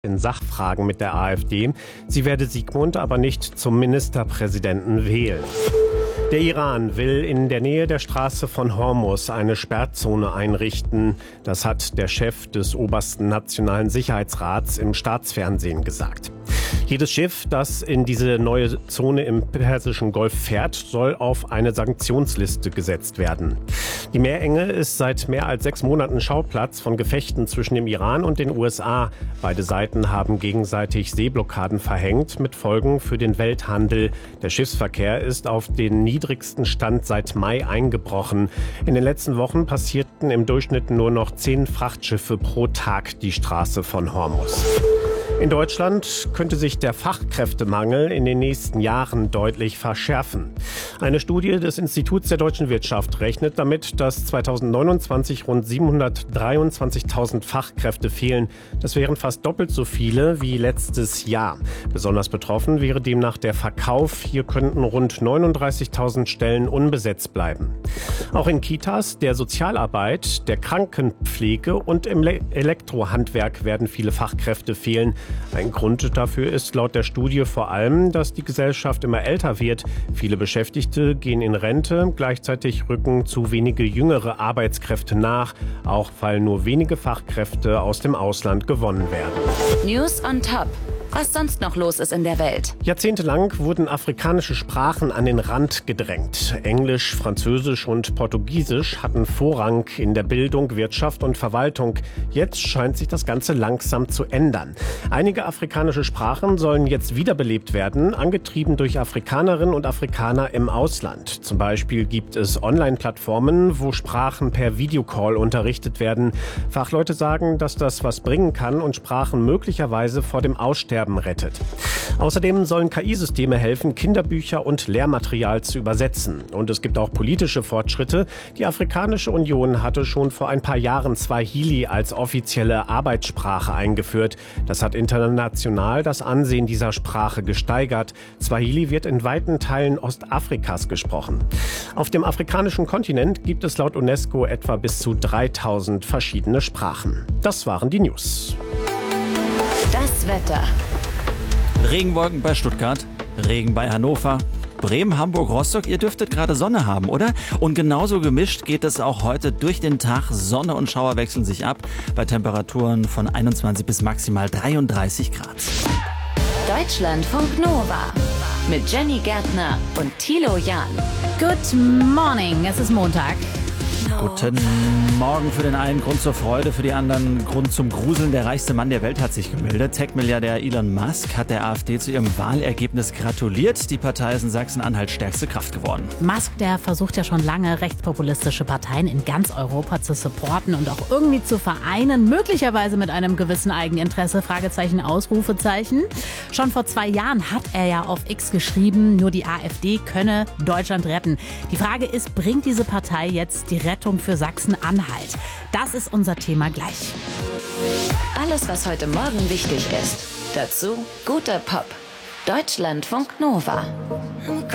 in Sachfragen mit der AfD. Sie werde Sigmund aber nicht zum Ministerpräsidenten wählen. Der Iran will in der Nähe der Straße von Hormuz eine Sperrzone einrichten. Das hat der Chef des obersten nationalen Sicherheitsrats im Staatsfernsehen gesagt. Jedes Schiff, das in diese neue Zone im Persischen Golf fährt, soll auf eine Sanktionsliste gesetzt werden. Die Meerenge ist seit mehr als 6 Monaten Schauplatz von Gefechten zwischen dem Iran und den USA. Beide Seiten haben gegenseitig Seeblockaden verhängt, mit Folgen für den Welthandel. Der Schiffsverkehr ist auf den niedrigsten Stand seit Mai eingebrochen. In den letzten Wochen passierten im Durchschnitt nur noch 10 Frachtschiffe pro Tag die Straße von Hormuz. In Deutschland könnte sich der Fachkräftemangel in den nächsten Jahren deutlich verschärfen. Eine Studie des Instituts der deutschen Wirtschaft rechnet damit, dass 2029 rund 723.000 Fachkräfte fehlen. Das wären fast doppelt so viele wie letztes Jahr. Besonders betroffen wäre demnach der Verkauf. Hier könnten rund 39.000 Stellen unbesetzt bleiben. Auch in Kitas, der Sozialarbeit, der Krankenpflege und im Elektrohandwerk werden viele Fachkräfte fehlen. Ein Grund dafür ist laut der Studie vor allem, dass die Gesellschaft immer älter wird. Viele Beschäftigte gehen in Rente, gleichzeitig rücken zu wenige jüngere Arbeitskräfte nach, auch weil nur wenige Fachkräfte aus dem Ausland gewonnen werden. News on Top. Was sonst noch los ist in der Welt. Jahrzehntelang wurden afrikanische Sprachen an den Rand gedrängt. Englisch, Französisch und Portugiesisch hatten Vorrang in der Bildung, Wirtschaft und Verwaltung. Jetzt scheint sich das Ganze langsam zu ändern. Einige afrikanische Sprachen sollen jetzt wiederbelebt werden, angetrieben durch Afrikanerinnen und Afrikaner im Ausland. Zum Beispiel gibt es Online-Plattformen, wo Sprachen per Videocall unterrichtet werden. Fachleute sagen, dass das was bringen kann und Sprachen möglicherweise vor dem Aussterben rettet. Außerdem sollen KI-Systeme helfen, Kinderbücher und Lehrmaterial zu übersetzen. Und es gibt auch politische Fortschritte. Die Afrikanische Union hatte schon vor ein paar Jahren Swahili als offizielle Arbeitssprache eingeführt. Das hat international das Ansehen dieser Sprache gesteigert. Swahili wird in weiten Teilen Ostafrikas gesprochen. Auf dem afrikanischen Kontinent gibt es laut UNESCO etwa bis zu 3000 verschiedene Sprachen. Das waren die News. Das Wetter. Regenwolken bei Stuttgart, Regen bei Hannover, Bremen, Hamburg, Rostock. Ihr dürftet gerade Sonne haben, oder? Und genauso gemischt geht es auch heute durch den Tag. Sonne und Schauer wechseln sich ab bei Temperaturen von 21 bis maximal 33 Grad. Deutschlandfunk Nova mit Jenny Gärtner und Thilo Jahn. Good morning, es ist Montag. Guten Morgen. Für den einen Grund zur Freude, für die anderen Grund zum Gruseln. Der reichste Mann der Welt hat sich gemeldet. Tech-Milliardär Elon Musk hat der AfD zu ihrem Wahlergebnis gratuliert. Die Partei ist in Sachsen-Anhalt stärkste Kraft geworden. Musk, der versucht ja schon lange, rechtspopulistische Parteien in ganz Europa zu supporten und auch irgendwie zu vereinen. Möglicherweise mit einem gewissen Eigeninteresse, Fragezeichen, Ausrufezeichen. Schon vor 2 Jahren hat er ja auf X geschrieben, nur die AfD könne Deutschland retten. Die Frage ist, bringt diese Partei jetzt die Rettung für Sachsen-Anhalt? Das ist unser Thema gleich. Alles, was heute Morgen wichtig ist. Dazu guter Pop. Deutschlandfunk Nova.